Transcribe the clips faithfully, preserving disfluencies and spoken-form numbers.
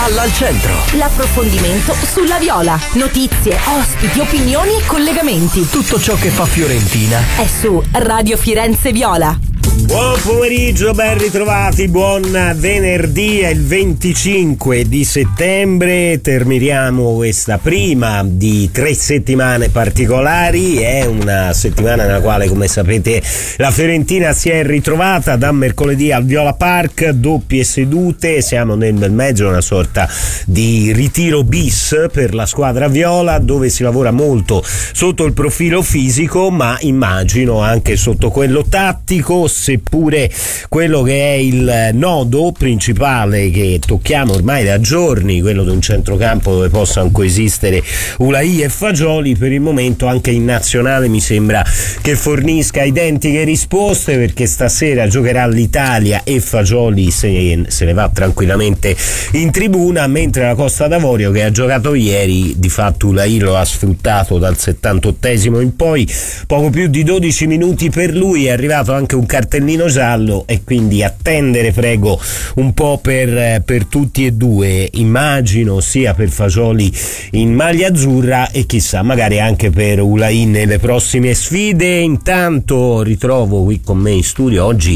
Palla al centro. L'approfondimento sulla Viola. Notizie, ospiti, opinioni e collegamenti. Tutto ciò che fa Fiorentina è su Radio Firenze Viola. Buon pomeriggio, ben ritrovati, buon venerdì, è il venticinque di settembre, terminiamo questa prima di tre settimane particolari, è una settimana nella quale, come sapete, la Fiorentina si è ritrovata da mercoledì al Viola Park, doppie sedute, siamo nel bel mezzo, una sorta di ritiro bis per la squadra viola, dove si lavora molto sotto il profilo fisico, ma immagino anche sotto quello tattico, seppure quello che è il nodo principale che tocchiamo ormai da giorni, quello di un centrocampo dove possano coesistere Ulai e Fagioli, per il momento anche in nazionale mi sembra che fornisca identiche risposte, perché stasera giocherà l'Italia e Fagioli se, se ne va tranquillamente in tribuna, mentre la Costa d'Avorio, che ha giocato ieri, di fatto Ulai lo ha sfruttato dal settantottesimo in poi, poco più di dodici minuti per lui, è arrivato anche un cartellino giallo e quindi attendere prego un po' per, per tutti e due, immagino sia per Fagioli in maglia azzurra e chissà magari anche per Ulai nelle prossime sfide. Intanto ritrovo qui con me in studio oggi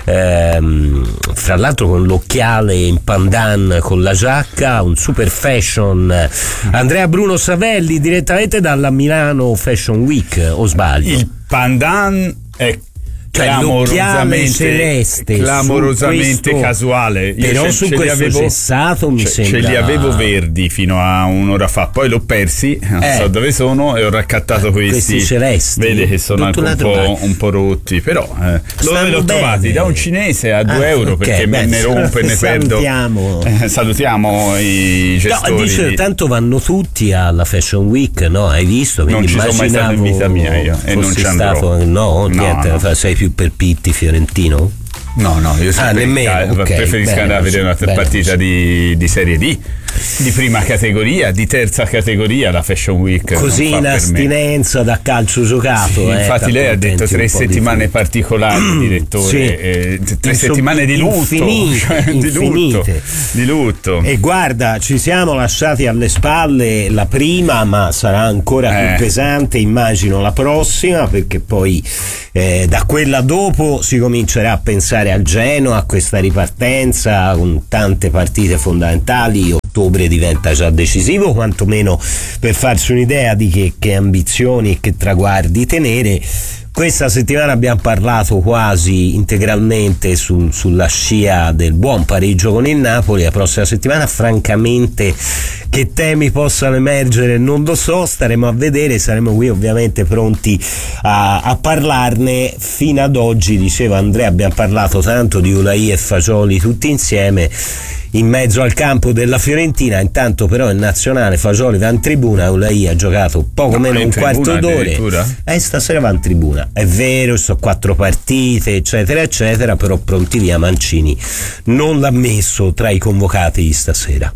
ehm, fra l'altro con l'occhiale in pandan, con la giacca, un super fashion, Andrea Bruno Savelli direttamente dalla Milano Fashion Week, o sbaglio? Il pandan è clamorosamente celeste, clamorosamente questo, casuale. Io però ce, su ce questo avevo, cessato mi ce, sembra ce li avevo verdi fino a un'ora fa, poi l'ho persi, non eh. so dove sono, e ho raccattato eh, questi, questi celesti, vede che sono anche un po', un po' rotti, però eh, dove li ho trovati? Da un cinese a due ah, euro, okay, perché beh, me ne rompo e ne perdo. Eh, salutiamo i gestori. No, dice, di... tanto vanno tutti alla Fashion Week, no? Hai visto? Quindi non ci sono mai stato in vita mia io e non ci andrò. Stato, no, no, niente, no. Sei più per Pitti fiorentino? No, no, io ah, nemmeno, okay, preferisco bene, andare a vedere una bene, partita di, di Serie D, di prima categoria, di terza categoria, la Fashion Week. Così in astinenza da calcio giocato. Sì, eh, infatti lei ha detto tre settimane di particolari, mm, direttore, sì. eh, tre Inso- settimane di lutto, infinite, cioè, di lutto, di lutto. E guarda, ci siamo lasciati alle spalle la prima, ma sarà ancora eh. più pesante, immagino, la prossima, perché poi eh, da quella dopo si comincerà a pensare al Genoa, a questa ripartenza con tante partite fondamentali. Ottobre diventa già decisivo, quantomeno per farsi un'idea di che, che ambizioni e che traguardi tenere. Questa settimana abbiamo parlato quasi integralmente su, sulla scia del buon pareggio con il Napoli. La prossima settimana francamente che temi possano emergere non lo so, staremo a vedere, saremo qui ovviamente pronti a, a parlarne. Fino ad oggi, diceva Andrea, abbiamo parlato tanto di Ulai e Fagioli tutti insieme in mezzo al campo della Fiorentina. Intanto però in nazionale Fagioli va in tribuna, Ulai ha giocato poco no, meno un quarto d'ora e eh, stasera va in tribuna, è vero, sono quattro partite eccetera eccetera, però pronti via Mancini non l'ha messo tra i convocati di stasera.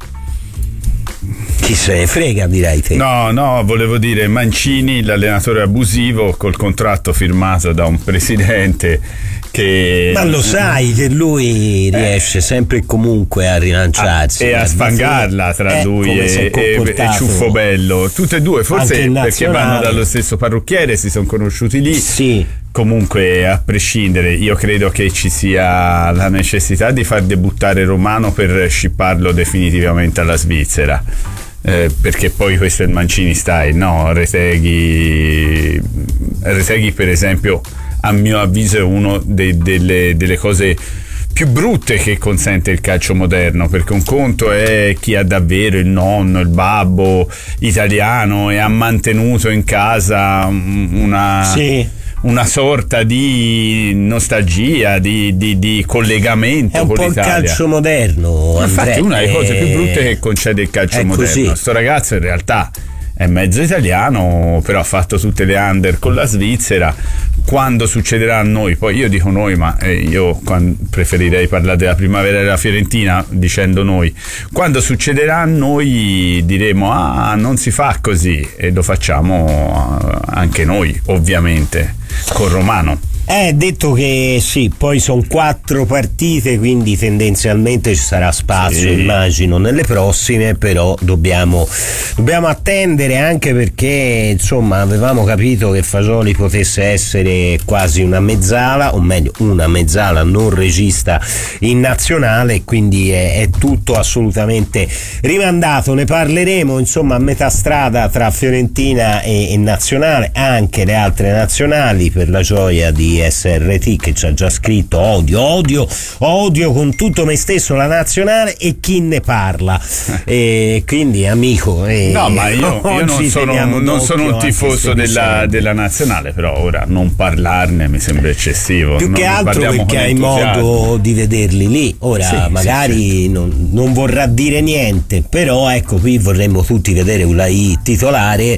Chi se ne frega, direi te. No, no, volevo dire Mancini, l'allenatore abusivo col contratto firmato da un presidente che... Ma lo sai che lui riesce eh, sempre e comunque a rilanciarsi a, e a sfangarla tra eh, lui e, e, e Ciuffobello, tutte e due, forse perché vanno dallo stesso parrucchiere, si sono conosciuti lì. Sì. Comunque, a prescindere, io credo che ci sia la necessità di far debuttare Romano per scipparlo definitivamente alla Svizzera, eh, perché poi questo è il Mancini style, no? Retegui, Retegui per esempio, a mio avviso è uno dei, delle, delle cose più brutte che consente il calcio moderno, perché un conto è chi ha davvero il nonno, il babbo italiano e ha mantenuto in casa una... Sì. una sorta di nostalgia, di, di, di collegamento è un con po' l'Italia. Il calcio moderno, infatti Andrea, una delle cose più brutte che concede il calcio è moderno. Così. Sto ragazzo in realtà è mezzo italiano, però ha fatto tutte le under con la Svizzera. Quando succederà a noi, poi io dico noi, ma eh, io preferirei parlare della primavera della Fiorentina dicendo noi, quando succederà a noi diremo ah, non si fa così, e lo facciamo anche noi ovviamente con Romano. Eh, detto che sì, poi sono quattro partite, quindi tendenzialmente ci sarà spazio, sì, immagino, nelle prossime, però dobbiamo, dobbiamo attendere, anche perché insomma avevamo capito che Fagioli potesse essere quasi una mezzala, o meglio una mezzala non regista in nazionale, quindi è, è tutto assolutamente rimandato. Ne parleremo insomma a metà strada tra Fiorentina e, e nazionale, anche le altre nazionali, per la gioia di S R T che ci ha già scritto: odio, odio, odio con tutto me stesso la nazionale e chi ne parla, e quindi amico, eh, no, ma io, io non, sono, non sono un tifoso della, della nazionale, però ora non parlarne mi sembra eccessivo. Più non che altro perché hai modo di vederli lì. Ora sì, magari sì, sì. Non, non vorrà dire niente, però ecco, qui vorremmo tutti vedere Ulai titolare,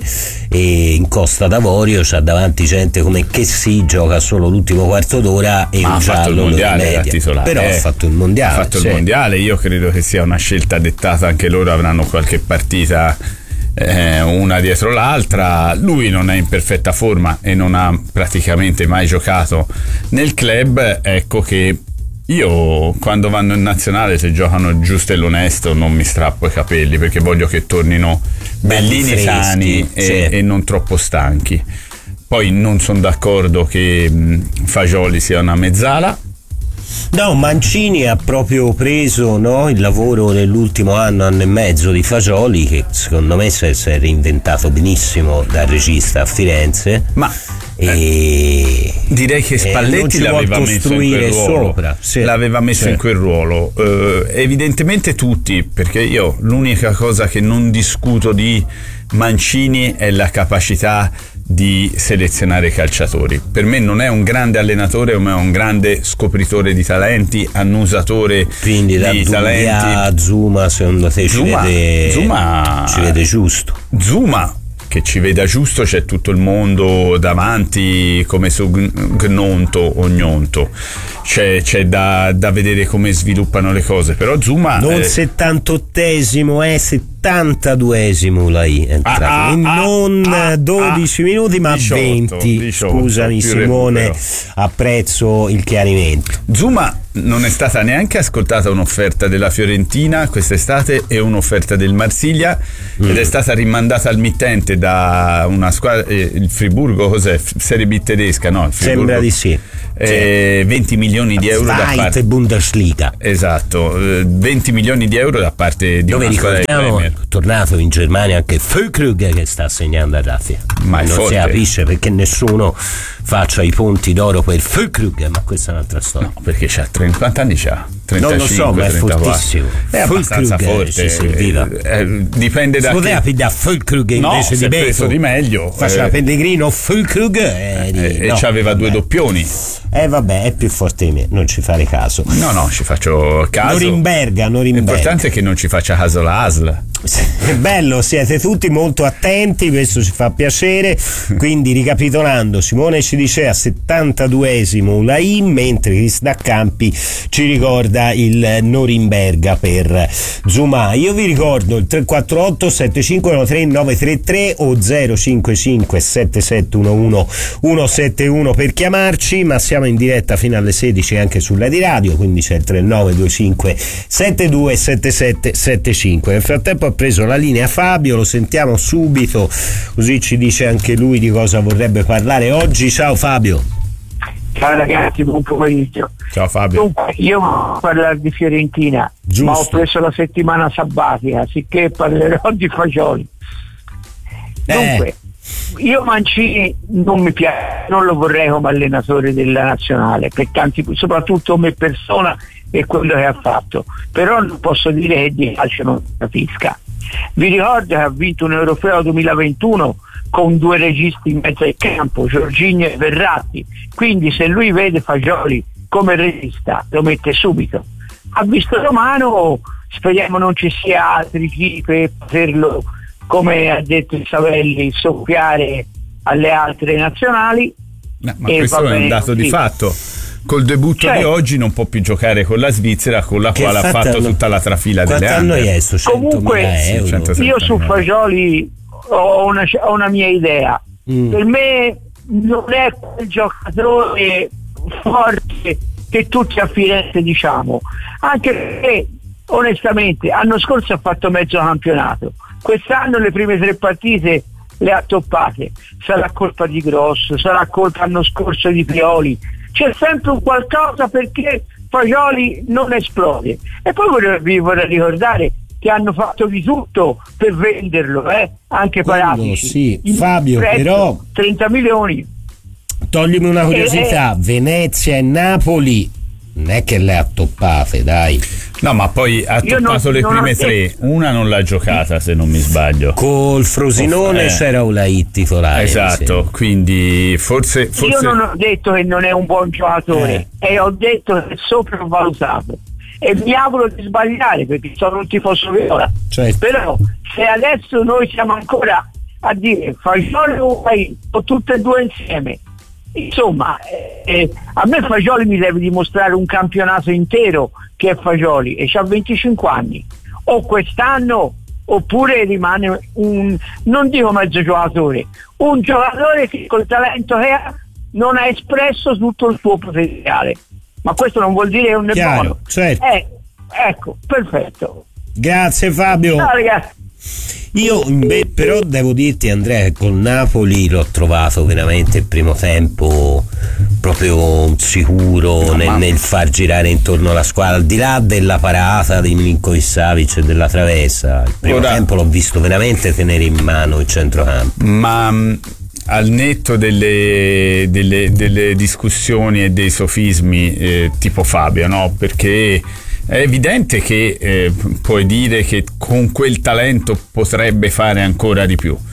e in Costa d'Avorio c'ha davanti gente come che si gioca solo l'ultimo quarto d'ora e ma un ha fatto il mondiale da titolare, però eh. ha fatto il mondiale ha fatto sì. il mondiale. Io credo che sia una scelta dettata, anche loro avranno qualche partita eh, una dietro l'altra. Lui non è in perfetta forma e non ha praticamente mai giocato nel club. Ecco che io quando vanno in nazionale, se giocano giusto e l'onesto, non mi strappo i capelli, perché voglio che tornino bellini, freschi, sani e, sì. e non troppo stanchi. Poi non sono d'accordo che mh, Fagioli sia una mezzala. No, Mancini ha proprio preso, no, il lavoro dell'ultimo anno, anno e mezzo di Fagioli, che secondo me si è reinventato benissimo da regista a Firenze. Ma e eh, direi che Spalletti l'aveva messo in quel ruolo, sopra, sì, l'aveva messo sì. in quel ruolo. Eh, evidentemente tutti, perché io l'unica cosa che non discuto di Mancini è la capacità di selezionare i calciatori. Per me non è un grande allenatore, ma è un grande scopritore di talenti, annusatore quindi di da talenti. A Zuma, secondo te Zuma, ci vede Zuma, ci vede giusto? Zuma che ci veda giusto, c'è tutto il mondo davanti come su Gnonto o Gnonto, c'è, c'è da, da vedere come sviluppano le cose, però Zuma non eh, settantottesimo è settantaduesimo la I è entrato, ah, ah, non ah, dodici ah, minuti ma diciotto, venti diciotto, scusami Simone, recupero. Apprezzo il chiarimento. Zuma non è stata neanche ascoltata un'offerta della Fiorentina quest'estate e un'offerta del Marsiglia, mm. ed è stata rimandata al mittente da una squadra, eh, il Friburgo, cos'è? Serie B tedesca, no? Il Friburgo, sembra di sì. Eh, sì. venti milioni di euro da parte Bundesliga. Esatto, eh, venti milioni di euro da parte di dove una squadra di Premier. Tornato in Germania anche Füllkrug che sta segnando a raffia. Ma non forte. Si capisce perché nessuno faccia i ponti d'oro per Füllkrug, ma questa è un'altra storia. No, perché c'ha trenta, quanti anni c'ha? trentacinque, non lo so, ma è trentaquattro. fortissimo. È abbastanza forte. Ci serviva. Eh, eh, dipende da. Si poteva pigliare Füllkrug invece no, di Beto. Preso di meglio. Faceva eh, Pellegrino Füllkrug eh, eh, e no, c'aveva vabbè. due doppioni. Eh vabbè, è più forte di me, non ci fare caso. No, no, ci faccio caso. Norimberga, Norimberga. L'importante è che non ci faccia caso la A S L. È bello, siete tutti molto attenti, questo ci fa piacere. Quindi ricapitolando, Simone ci dice a settantaduesimo Ulai, mentre Chris Daccampi ci ricorda il Norimberga per Zuma. Io vi ricordo il tre quattro otto sette cinque uno tre nove tre tre o zero cinque cinque sette sette uno uno uno sette uno per chiamarci, ma siamo in diretta fino alle sedici anche sulla di radio, quindi c'è il tre nove due cinque sette due sette sette sette cinque. Nel frattempo ha preso la linea Fabio, lo sentiamo subito, così ci dice anche lui di cosa vorrebbe parlare oggi. Ciao Fabio. Ciao ragazzi, buon pomeriggio. Ciao Fabio. Dunque, io voglio parlare di Fiorentina, Giusto. ma ho preso la settimana sabbatica, sicché parlerò di Fagioli. Dunque, eh. io Mancini non mi piace, non lo vorrei come allenatore della nazionale, per tanti, soprattutto come persona e quello che ha fatto, però non posso dire che di calcio non capisca. Vi ricordo che ha vinto un europeo duemilaventuno con due registi in mezzo al campo, Jorginho e Verratti, quindi se lui vede Fagioli come regista lo mette subito. Ha visto Romano, speriamo non ci sia altri chi per poterlo, come ha detto il Savelli, soffiare alle altre nazionali. No, ma questo è un dato così. Di fatto. Col debutto certo. di oggi non può più giocare con la Svizzera, con la che quale ha fatto hanno, tutta la trafila delle anni. Comunque euro. Io su Fagioli ho una, ho una mia idea. Mm. Per me non è quel giocatore forte che tutti a Firenze diciamo, anche perché onestamente l'anno scorso ha fatto mezzo campionato, quest'anno le prime tre partite le ha toppate. Sarà colpa di Grosso, sarà colpa l'anno scorso di Pioli, c'è sempre un qualcosa perché Fagioli non esplode. E poi vorrei, vi vorrei ricordare che hanno fatto di tutto per venderlo, eh? Anche Paratici. Sì, Fabio, prezzo, però trenta milioni. Toglimi una curiosità, eh, Venezia e Napoli non è che le ha toppate, dai. No, ma poi ha Io toppato non, le non prime tre, una non l'ha giocata se non mi sbaglio. Col Frosinone eh. c'era Ulait titolare. Esatto, quindi forse, forse... Io non ho detto che non è un buon giocatore, eh. e ho detto che è sopravvalutato. E mi auguro di sbagliare perché sono un tifoso viola. Certo. Però se adesso noi siamo ancora a dire Fagioli o Ulait o tutte e due insieme, insomma, eh, a me Fagioli mi deve dimostrare un campionato intero che è Fagioli e c'ha venticinque anni, o quest'anno oppure rimane un, non dico mezzo giocatore, un giocatore che col talento che ha non ha espresso tutto il suo potenziale, ma questo non vuol dire che non è Chiaro, buono. certo. Eh, ecco, perfetto. Grazie Fabio. Ciao ragazzi. Io beh, però devo dirti Andrea che col Napoli l'ho trovato veramente il primo tempo proprio sicuro no, nel, ma... nel far girare intorno alla squadra, al di là della parata di Milinkovic Savic e della traversa. Il primo Ora... tempo l'ho visto veramente tenere in mano il centrocampo. Ma mh, al netto delle, delle, delle discussioni e dei sofismi eh, tipo Fabio, no? Perché è evidente che eh, puoi dire che con quel talento potrebbe fare ancora di più,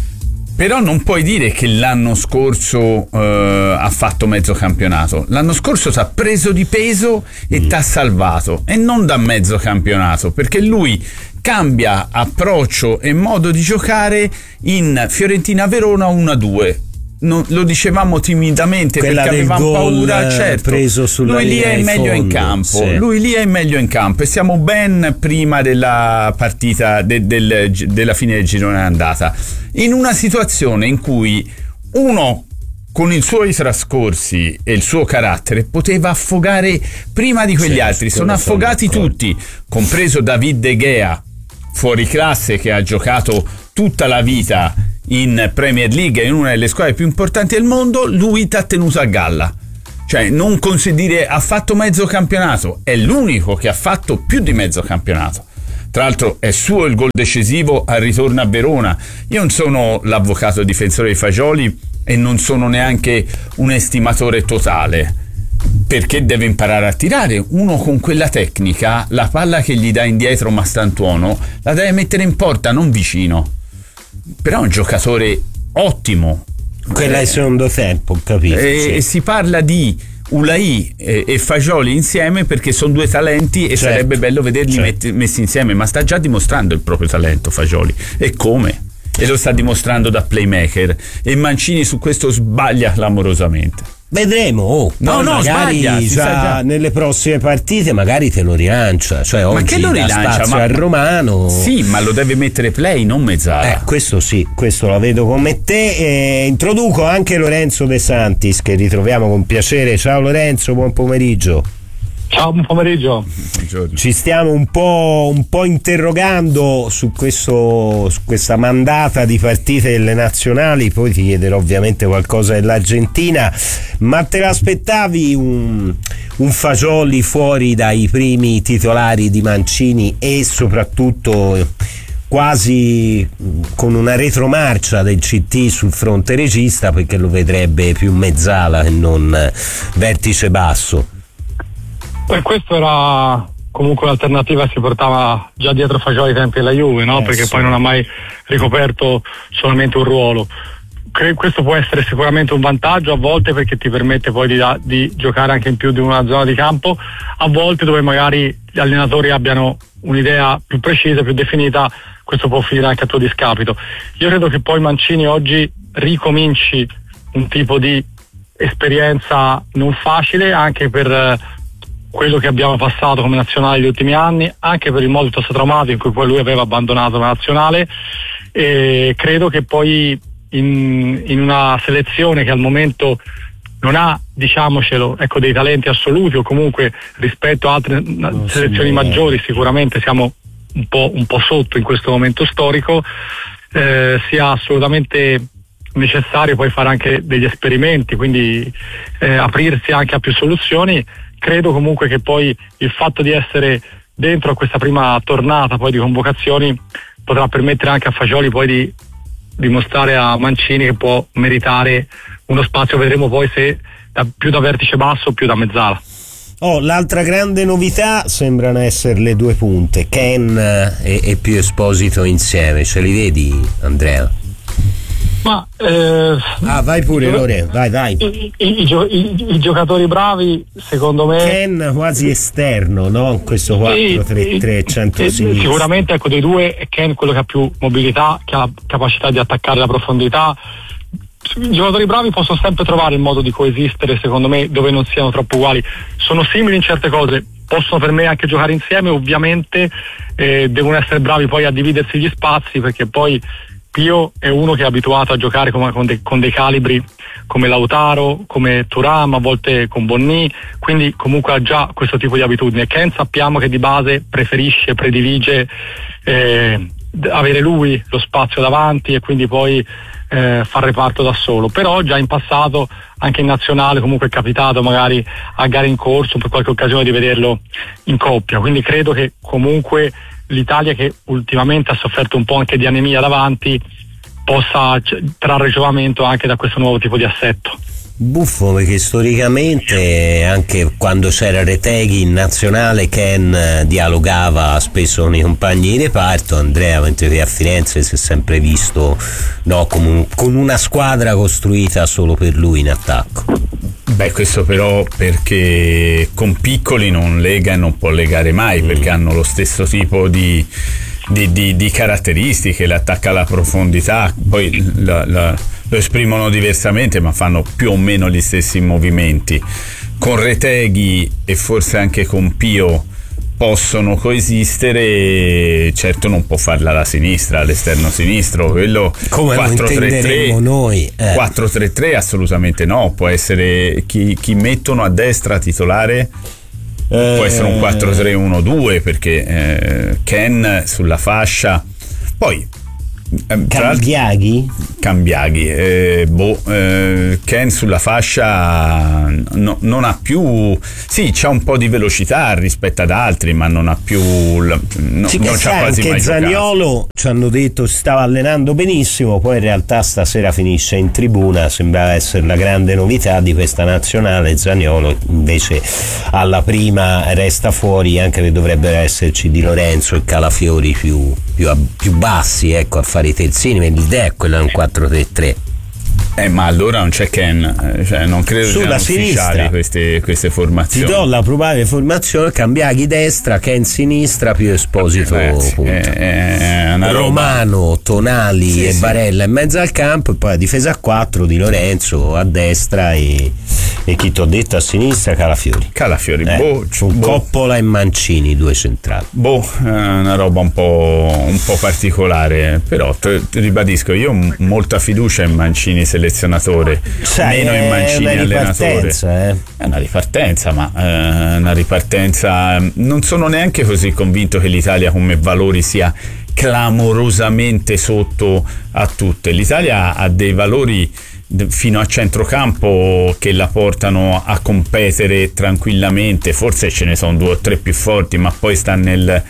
però non puoi dire che l'anno scorso eh, ha fatto mezzo campionato. L'anno scorso ti ha preso di peso e mm. ti ha salvato, e non da mezzo campionato, perché lui cambia approccio e modo di giocare in Fiorentina-Verona uno a due. Non, lo dicevamo timidamente quella perché avevamo paura, certo. Preso sulla lui lì è meglio fondo, in campo, sì. lui lì è meglio in campo e siamo ben prima della partita de, del, della fine del girone andata, in una situazione in cui uno con i suoi trascorsi e il suo carattere poteva affogare prima di quegli sì, altri. Sono affogati sono tutti, compreso David De Gea, fuori classe, che ha giocato tutta la vita in Premier League, in una delle squadre più importanti del mondo. Lui ti ha tenuto a galla, cioè non consideri, ha fatto mezzo campionato, è l'unico che ha fatto più di mezzo campionato. Tra l'altro è suo il gol decisivo al ritorno a Verona. Io non sono l'avvocato difensore di Fagioli e non sono neanche un estimatore totale, perché deve imparare a tirare. Uno con quella tecnica, la palla che gli dà indietro Mastantuono la deve mettere in porta, non vicino. Però è un giocatore ottimo. Quella è il secondo tempo, capito? E, sì. e si parla di Ulai e, e Fagioli insieme perché sono due talenti e certo, sarebbe bello vederli certo. metti, messi insieme, ma sta già dimostrando il proprio talento Fagioli, e come? E lo sta dimostrando da playmaker, e Mancini su questo sbaglia clamorosamente. Vedremo, oh, no, no, magari sbaglia, già, già nelle prossime partite magari te lo rilancia, cioè oggi ma che lo rilancia? spazio Ma, al Romano. Sì, ma lo deve mettere play, non mezzala. Eh, questo sì, questo la vedo come te. Eh, introduco anche Lorenzo De Santis, che ritroviamo con piacere. Ciao Lorenzo, buon pomeriggio. Ciao, buon pomeriggio. Buongiorno. Ci stiamo un po', un po' interrogando su, questo, su questa mandata di partite delle nazionali, poi ti chiederò ovviamente qualcosa dell'Argentina, ma te l'aspettavi un, un Fagioli fuori dai primi titolari di Mancini e soprattutto quasi con una retromarcia del C T sul fronte regista, perché lo vedrebbe più mezzala che non vertice basso? E questo era comunque un'alternativa, si portava già dietro Fagioli ai tempi della Juve, no? Eh, perché sì. Poi non ha mai ricoperto solamente un ruolo. Cre- questo può essere sicuramente un vantaggio a volte, perché ti permette poi di, da- di giocare anche in più di una zona di campo, a volte dove magari gli allenatori abbiano un'idea più precisa, più definita, questo può finire anche a tuo discapito. Io credo che poi Mancini oggi ricominci un tipo di esperienza non facile, anche per quello che abbiamo passato come nazionale negli ultimi anni, anche per il modo traumatico in cui poi lui aveva abbandonato la nazionale, e credo che poi in, in una selezione che al momento non ha, diciamocelo, ecco, dei talenti assoluti, o comunque rispetto a altre oh, selezioni sì, maggiori sicuramente siamo un po', un po' sotto in questo momento storico, eh, sia assolutamente necessario poi fare anche degli esperimenti, quindi eh, aprirsi anche a più soluzioni. Credo comunque che poi il fatto di essere dentro a questa prima tornata poi di convocazioni potrà permettere anche a Fagioli poi di dimostrare a Mancini che può meritare uno spazio. Vedremo poi se da, più da vertice basso o più da mezzala. Oh, l'altra grande novità sembrano essere le due punte, Ken e, e Pio Esposito insieme. Ce li vedi, Andrea? Ma eh, ah, vai pure, Lore, vai, vai. I, i, i, i giocatori bravi, secondo me. Ken quasi esterno, no? Questo quattro tre tre centro-sinistra. Sicuramente, ecco, dei due è Ken quello che ha più mobilità, che ha la capacità di attaccare la profondità. I giocatori bravi possono sempre trovare il modo di coesistere, secondo me, dove non siano troppo uguali. Sono simili in certe cose, possono per me anche giocare insieme, ovviamente eh, devono essere bravi poi a dividersi gli spazi, perché poi Pio è uno che è abituato a giocare con, con, de, con dei calibri come Lautaro, come Thuram, a volte con Bonny, quindi comunque ha già questo tipo di abitudine. Ken sappiamo che di base preferisce, predilige eh, avere lui lo spazio davanti e quindi poi eh, far reparto da solo, però già in passato anche in nazionale comunque è capitato magari a gare in corso per qualche occasione di vederlo in coppia, quindi credo che comunque l'Italia, che ultimamente ha sofferto un po' anche di anemia davanti, possa c- trarre giovamento anche da questo nuovo tipo di assetto. Buffo, perché storicamente anche quando c'era Retegui in nazionale Ken eh, dialogava spesso con i compagni di reparto. Andrea, mentre qui a Firenze si è sempre visto, no, come un, con una squadra costruita solo per lui in attacco. Beh, questo però perché con piccoli non lega e non può legare mai, mm. perché hanno lo stesso tipo di, di, di, di caratteristiche, l'attacca alla profondità, poi la, la, lo esprimono diversamente ma fanno più o meno gli stessi movimenti. Con Retegui e forse anche con Pio possono coesistere, certo non può farla la sinistra, l'esterno sinistro, quello come quattro tre tre noi eh. quattro tre tre assolutamente no, può essere chi, chi mettono a destra titolare eh, può essere un quattro tre uno due, perché eh, Ken sulla fascia, poi eh, Cambiaghi Cambiaghi eh, boh, eh, Ken sulla fascia no, non ha più, sì, c'ha un po' di velocità rispetto ad altri, ma non ha più no, sì, non c'ha quasi mai Zaniolo giocato. Ci hanno detto si stava allenando benissimo, poi in realtà stasera finisce in tribuna, sembrava essere la grande novità di questa nazionale. Zaniolo invece alla prima resta fuori, anche che dovrebbero esserci Di Lorenzo e Calafiori più, più, più bassi, ecco, a fare i terzini, ma l'idea è quella di un quattro tre tre. Eh, ma allora non c'è Ken, cioè non credo sulla siano ufficiali queste, queste formazioni. Ti do la probabile formazione: Cambiaghi destra, Ken sinistra, Pio Esposito Ragazzi, punto. È, è una Romano, roba. Tonali sì, e sì. Barella in mezzo al campo, e poi a difesa a quattro Di Lorenzo a destra e, e chi t'ho detto a sinistra Calafiori. Calafiori, eh, boh, con boh. Coppola e Mancini, due centrali. Boh, è una roba un po', un po' particolare, però te, te ribadisco, io ho molta fiducia in Mancini selezionatore, sai, meno in Mancini è una allenatore. Eh. È una ripartenza, ma eh, una ripartenza. Non sono neanche così convinto che l'Italia come valori sia clamorosamente sotto a tutte. L'Italia ha dei valori fino a centrocampo che la portano a competere tranquillamente, forse ce ne sono due o tre più forti, ma poi sta nel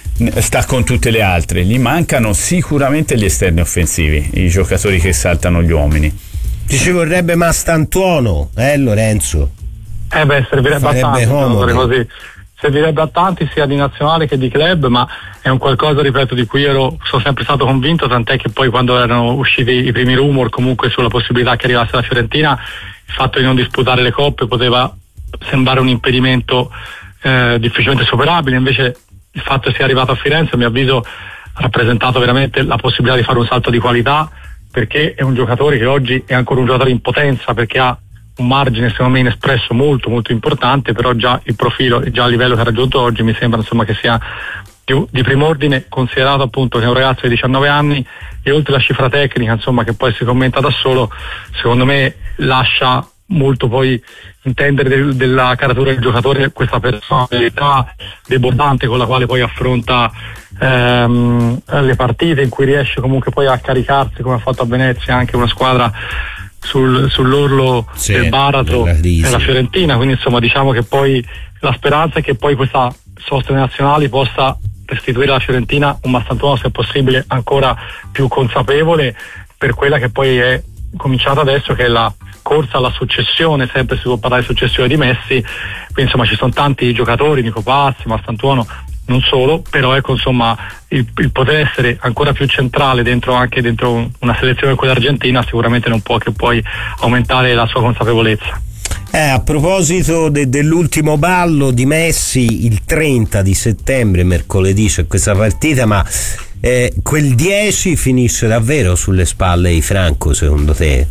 sta con tutte le altre. Gli mancano sicuramente gli esterni offensivi, i giocatori che saltano gli uomini. Ti ci vorrebbe Mastantuono, eh Lorenzo? Eh beh, servirebbe Farebbe a tanti, comodo. così. Servirebbe a tanti sia di nazionale che di club, ma è un qualcosa, ripeto, di cui ero sono sempre stato convinto, tant'è che poi quando erano usciti i primi rumor comunque sulla possibilità che arrivasse la Fiorentina, il fatto di non disputare le coppe poteva sembrare un impedimento eh, difficilmente superabile, invece il fatto che sia arrivato a Firenze, a mio avviso, ha rappresentato veramente la possibilità di fare un salto di qualità, perché è un giocatore che oggi è ancora un giocatore in potenza, perché ha un margine secondo me inespresso molto molto importante, però già il profilo e già il livello che ha raggiunto oggi mi sembra insomma che sia di, di prim'ordine, considerato appunto che è un ragazzo di diciannove anni e oltre la cifra tecnica, insomma, che poi si commenta da solo, secondo me lascia molto poi intendere del, della caratura del giocatore, questa personalità debordante con la quale poi affronta ehm, le partite, in cui riesce comunque poi a caricarsi, come ha fatto a Venezia, anche una squadra sul, sull'orlo sì, del baratro della Fiorentina. Quindi insomma diciamo che poi la speranza è che poi questa sosta nazionali possa restituire alla Fiorentina un Mastantuono, se possibile, ancora più consapevole per quella che poi è cominciata adesso, che è la corsa alla successione. Sempre si può parlare di successione di Messi, quindi insomma ci sono tanti giocatori, Nico Pazzi, Mastantuono, non solo, però ecco insomma il, il poter essere ancora più centrale dentro anche dentro una selezione come quella argentina sicuramente non può che poi aumentare la sua consapevolezza. Eh, a proposito de- dell'ultimo ballo di Messi, il trenta di settembre, mercoledì, c'è questa partita, ma eh, quel dieci finisce davvero sulle spalle di Franco, secondo te?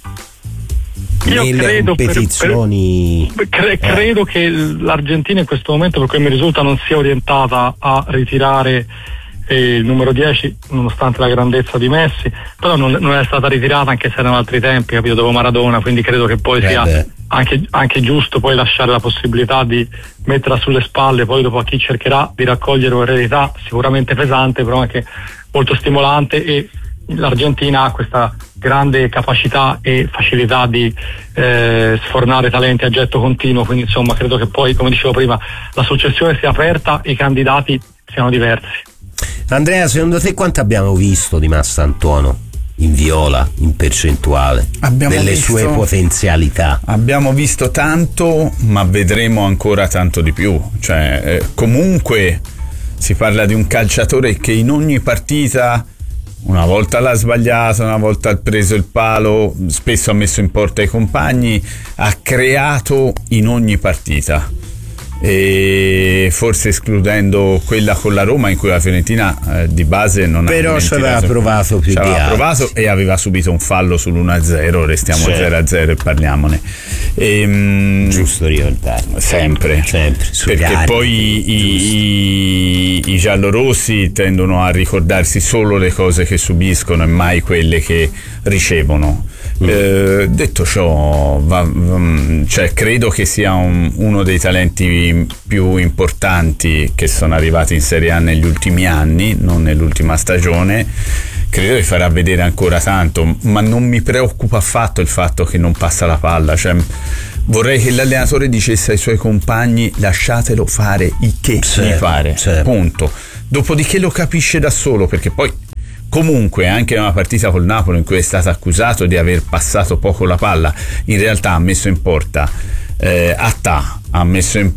Io Nelle credo, competizioni per, per, cre- eh. credo che l'Argentina in questo momento, per come mi risulta, non sia orientata a ritirare eh, il numero dieci, nonostante la grandezza di Messi, però non, non è stata ritirata, anche se erano altri tempi, capito, dopo Maradona, quindi credo che poi eh sia anche, anche giusto poi lasciare la possibilità di metterla sulle spalle, poi dopo a chi cercherà di raccogliere un'eredità sicuramente pesante, però anche molto stimolante, e l'Argentina ha questa grande capacità e facilità di eh, sfornare talenti a getto continuo, quindi insomma credo che poi, come dicevo prima, la successione sia aperta e i candidati siano diversi. Andrea, secondo te quanto abbiamo visto di Mastantuono in viola, in percentuale, abbiamo delle visto, sue potenzialità? Abbiamo visto tanto, ma vedremo ancora tanto di più. Cioè, eh, comunque si parla di un calciatore che in ogni partita, una volta l'ha sbagliato, una volta ha preso il palo, spesso ha messo in porta i compagni, ha creato in ogni partita, e forse escludendo quella con la Roma, in cui la Fiorentina eh, di base non però ha ci aveva provato più ci di aveva altri. provato e aveva subito un fallo sull'uno a zero, restiamo Sì. zero a zero e parliamone. E, mh, giusto ricordare sempre, sempre perché anni, poi i, i, i giallorossi tendono a ricordarsi solo le cose che subiscono e mai quelle che ricevono. Mm. Eh, detto ciò, va, va, cioè, credo che sia un, uno dei talenti più importanti che sono arrivati in Serie A negli ultimi anni, non nell'ultima stagione. Credo che farà vedere ancora tanto, ma non mi preoccupa affatto il fatto che non passa la palla. Cioè, vorrei che l'allenatore dicesse ai suoi compagni: lasciatelo fare il che certo, mi pare, certo. punto. Dopodiché lo capisce da solo, perché poi comunque anche in una partita col Napoli in cui è stato accusato di aver passato poco la palla, in realtà ha messo in porta eh, Attà, ha messo in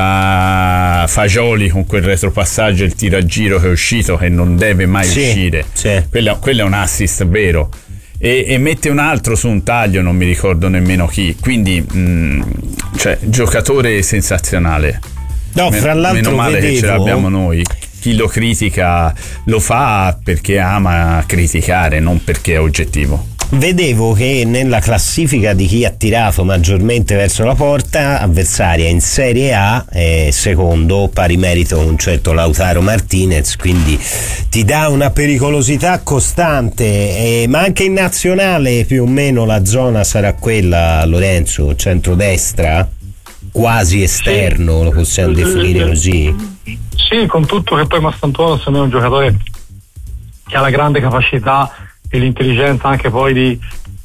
porta Fagioli con quel retropassaggio, il tiro a giro che è uscito, che non deve mai sì, uscire, sì. Quello, quello è un assist vero, e, e mette un altro su un taglio, non mi ricordo nemmeno chi, quindi mh, cioè, giocatore sensazionale. No, fra l'altro meno male vedevo... che ce l'abbiamo noi. Chi lo critica lo fa perché ama criticare, non perché è oggettivo. Vedevo che nella classifica di chi ha tirato maggiormente verso la porta avversaria in Serie A è secondo, pari merito un certo Lautaro Martinez, quindi ti dà una pericolosità costante, eh, ma anche in nazionale più o meno la zona sarà quella, Lorenzo, centrodestra, quasi esterno, sì. Lo possiamo definire così? Sì, con tutto che poi Mastantuono secondo me è un giocatore che ha la grande capacità e l'intelligenza anche poi di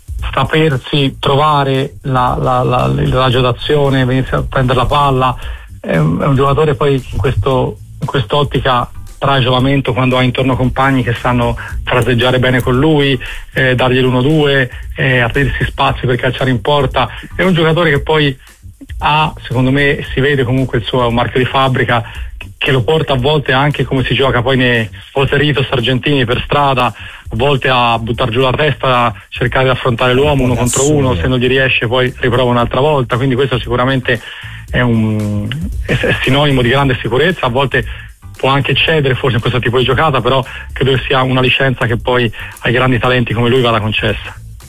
sapersi trovare la, la, la, il raggio d'azione, venirsi a prendere la palla. È un, è un giocatore poi in, questo, in quest'ottica trae giovamento quando ha intorno compagni che sanno fraseggiare bene con lui, eh, dargli l'uno due, eh, aprirsi spazi per calciare in porta. È un giocatore che poi ha, secondo me, si vede comunque il suo marchio di fabbrica, che lo porta a volte anche come si gioca poi nei Ritos argentini per strada, a volte a buttare giù la testa, a cercare di affrontare l'uomo uno contro uno, se non gli riesce poi riprova un'altra volta, quindi questo sicuramente è un è, è sinonimo di grande sicurezza. A volte può anche cedere forse in questo tipo di giocata, però credo che sia una licenza che poi ai grandi talenti come lui vada concessa.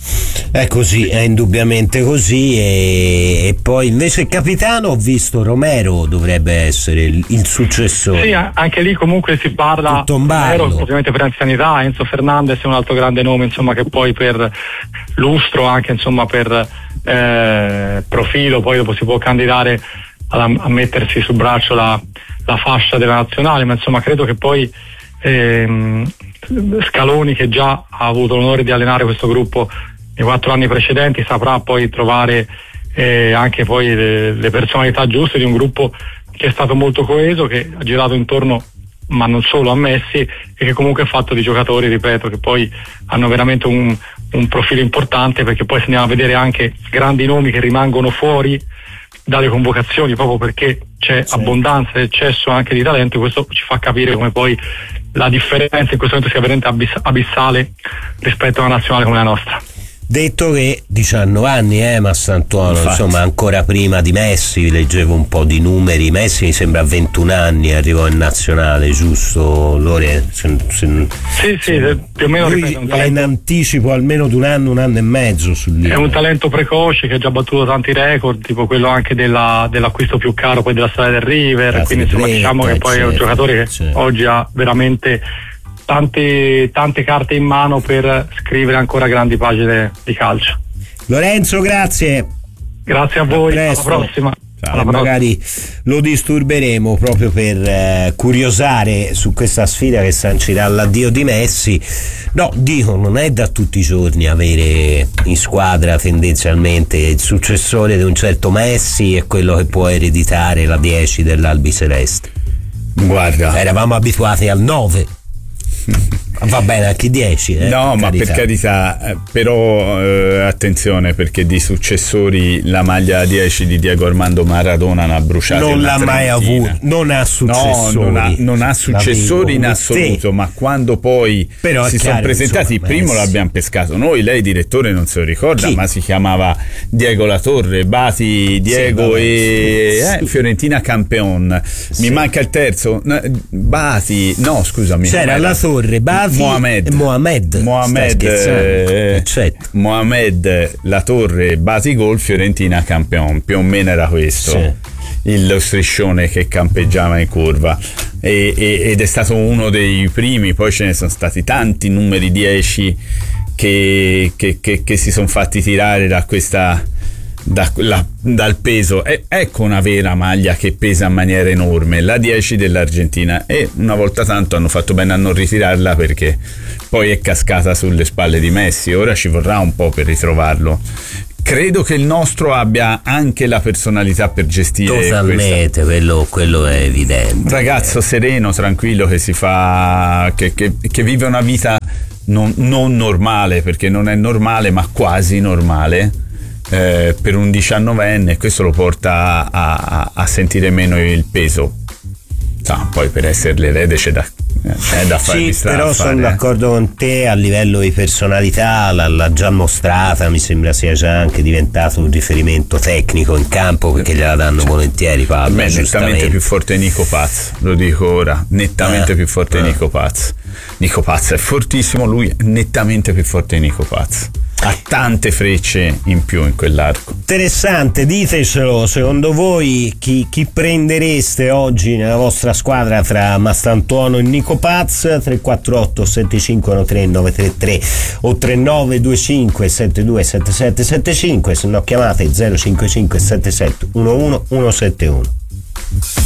È così, è indubbiamente così. E, e poi invece il capitano, ho visto Romero dovrebbe essere il, il successore. Sì, anche lì comunque si parla Tutto un ballo. Romero, ovviamente per anzianità. Enzo Fernandez è un altro grande nome, insomma, che poi per lustro, anche insomma per eh, profilo, poi dopo si può candidare a, a mettersi sul braccio la, la fascia della nazionale, ma insomma credo che poi ehm, Scaloni, che già ha avuto l'onore di allenare questo gruppo nei quattro anni precedenti, saprà poi trovare eh, anche poi le, le personalità giuste di un gruppo che è stato molto coeso, che ha girato intorno, ma non solo, a Messi, e che comunque è fatto di giocatori, ripeto, che poi hanno veramente un, un profilo importante, perché poi se andiamo a vedere anche grandi nomi che rimangono fuori dalle convocazioni proprio perché c'è sì. abbondanza e eccesso anche di talento. Questo ci fa capire come poi la differenza in questo momento sia veramente abiss- abissale rispetto a una nazionale come la nostra. Detto che diciannove anni, eh, Massantuono, insomma, ancora prima di Messi, leggevo un po' di numeri. Messi mi sembra a ventuno anni arrivò in nazionale, giusto, Lore? Se, se, sì, sì, se, più o meno. Lui ripeto, è in anticipo almeno di un anno, un anno e mezzo sul libro. È un talento precoce che ha già battuto tanti record, tipo quello anche della, dell'acquisto più caro poi della storia del River, ah, quindi insomma diciamo che poi certo, è un giocatore che certo. oggi ha veramente Tante, tante carte in mano per scrivere ancora grandi pagine di calcio. Lorenzo, grazie. Grazie a voi, alla prossima. Alla magari lo disturberemo proprio per eh, curiosare su questa sfida che sancirà l'addio di Messi. No, dico, non è da tutti i giorni avere in squadra tendenzialmente il successore di un certo Messi e quello che può ereditare la dieci dell'Albiceleste. Guarda, eravamo abituati al nove. Va bene anche dieci, eh, no, per ma carità. per carità, però eh, attenzione, perché di successori la maglia dieci di Diego Armando Maradona ne ha bruciato. Non l'ha mai avuto, non ha successori. No, non ha, non ha successori in assoluto, sì. Ma quando poi però si sono presentati, il primo Messi. L'abbiamo pescato noi, lei direttore non se lo ricorda, Chi? ma si chiamava Diego Latorre, Bati Diego sì, e eh, Fiorentina Campeon. Sì. Mi manca il terzo, Bati, no scusami. C'era Latorre, Bati Mohamed Mohamed Mohamed, eh, certo. Mohamed Latorre, Bati Gol, Fiorentina Campeon, più o meno era questo sì. lo striscione che campeggiava in curva e, e, ed è stato uno dei primi. Poi ce ne sono stati tanti numeri dieci che, che, che, che si sono fatti tirare da questa Da, la, dal peso. E, ecco una vera maglia che pesa in maniera enorme, la dieci dell'Argentina, e una volta tanto hanno fatto bene a non ritirarla perché poi è cascata sulle spalle di Messi. Ora ci vorrà un po' per ritrovarlo. Credo che il nostro abbia anche la personalità per gestire totalmente quello, quello è evidente. Un ragazzo sereno, tranquillo, che si fa che, che, che vive una vita non, non normale, perché non è normale ma quasi normale. Eh, per un diciannovenne, questo lo porta a, a, a sentire meno il peso. Sa, poi per essere l'erede c'è da, c'è da fare. Sì, però sono d'accordo con te a livello di personalità, l'ha, l'ha già mostrata, mi sembra sia già anche diventato un riferimento tecnico in campo, perché gliela danno cioè, volentieri palla. Beh, nettamente più forte Nico Paz, lo dico ora, nettamente eh, più forte eh. Nico Paz. Nico Paz è fortissimo, lui è nettamente più forte di Nico Paz. Ha tante frecce in più in quell'arco. Interessante, ditecelo, secondo voi chi, chi prendereste oggi nella vostra squadra tra Mastantuono e Nico Paz? Tre quattro otto sette cinque uno tre nove tre tre o tre nove due cinque sette due sette sette sette cinque, se no chiamate zero cinque cinque sette sette uno uno uno sette uno.